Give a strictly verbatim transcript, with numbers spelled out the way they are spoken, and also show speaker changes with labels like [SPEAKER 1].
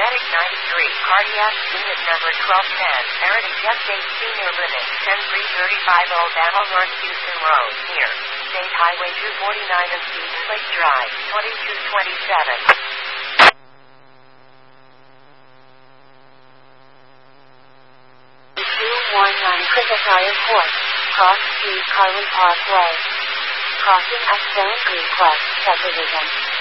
[SPEAKER 1] Medic ninety-three, Cardiac Unit Number twelve ten, Heritage Update Senior Limit, ten three thirty-five Old Battle North Houston Road, near State Highway two forty-nine and Stevens Lake Drive, twenty-two twenty-seven. two one nine Cricketire Court, Cross Street, Carlin Parkway. Crossing at Stone Green Quest Subdivision.